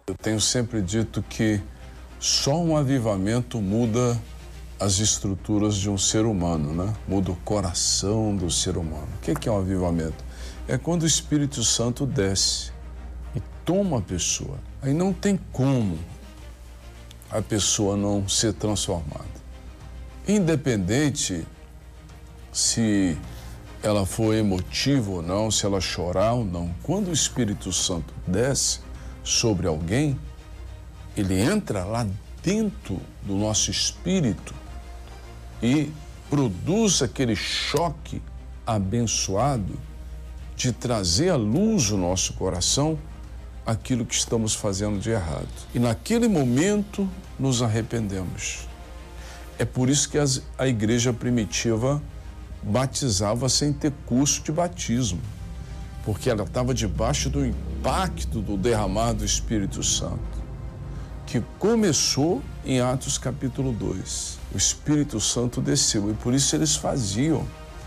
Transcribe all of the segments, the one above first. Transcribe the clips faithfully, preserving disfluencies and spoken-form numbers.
Eu tenho sempre dito que só um avivamento muda as estruturas de um ser humano, né? Muda o coração do ser humano. O que é um avivamento? É quando o Espírito Santo desce e toma a pessoa. Aí não tem como a pessoa não ser transformada. Independente se ela for emotiva ou não, se ela chorar ou não. Quando o Espírito Santo desce sobre alguém, ele entra lá dentro do nosso espírito e produz aquele choque abençoado de trazer à luz o nosso coração aquilo que estamos fazendo de errado. E naquele momento nos arrependemos. É por isso que as, a igreja primitiva batizava sem ter curso de batismo, porque ela estava debaixo do impacto do derramar do Espírito Santo, que começou em Atos capítulo dois. O Espírito Santo desceu e por isso eles faziam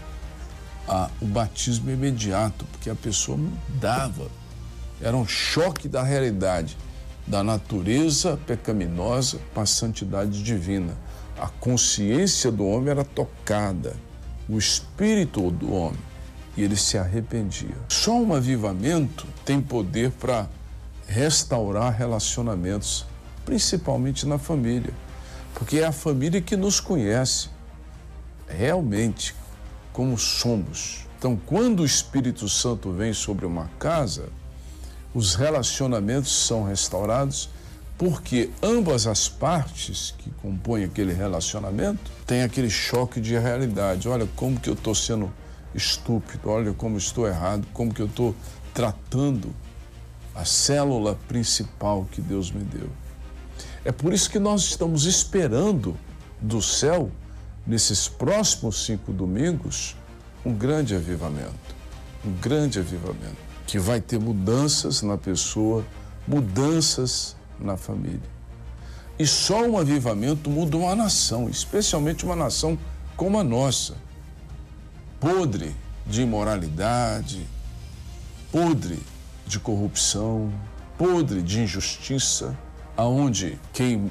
a, o batismo imediato, porque a pessoa mudava. Era um choque da realidade, da natureza pecaminosa para a santidade divina. A consciência do homem era tocada, o espírito do homem, e ele se arrependia. Só um avivamento tem poder para restaurar relacionamentos, principalmente na família, porque é a família que nos conhece realmente como somos. Então, quando o Espírito Santo vem sobre uma casa, os relacionamentos são restaurados, porque ambas as partes que compõem aquele relacionamento têm aquele choque de realidade. Olha como que eu estou sendo estúpido, olha como estou errado, como que eu estou tratando a célula principal que Deus me deu. É por isso que nós estamos esperando do céu, nesses próximos cinco domingos, um grande avivamento, um grande avivamento, que vai ter mudanças na pessoa, mudanças na família. E só um avivamento muda uma nação, especialmente uma nação como a nossa, podre de imoralidade, podre de corrupção, podre de injustiça, aonde quem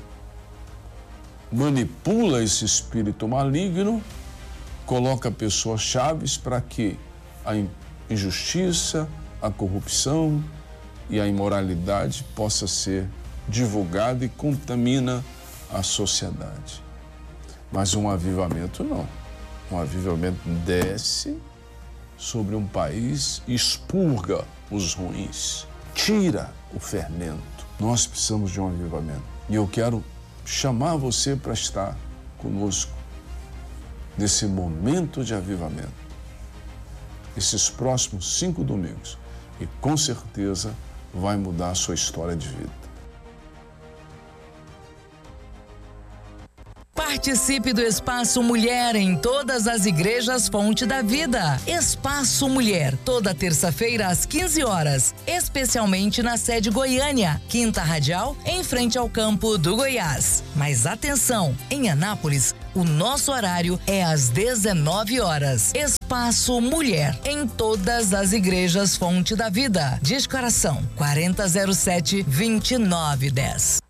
manipula esse espírito maligno coloca pessoas chaves para que a injustiça, a corrupção e a imoralidade possa ser divulgada e contamina a sociedade. Mas um avivamento não. Um avivamento desce sobre um país e expurga os ruins, tira o fermento. Nós precisamos de um avivamento. E eu quero chamar você para estar conosco nesse momento de avivamento, esses próximos cinco domingos. E com certeza vai mudar a sua história de vida. Participe do Espaço Mulher em todas as igrejas Fonte da Vida. Espaço Mulher, toda terça-feira às quinze horas, especialmente na sede Goiânia, Quinta Radial, em frente ao campo do Goiás. Mas atenção, em Anápolis, o nosso horário é às dezenove horas. Espaço Mulher, em todas as igrejas Fonte da Vida. Descoração, quarenta zero sete, vinte e nove dez.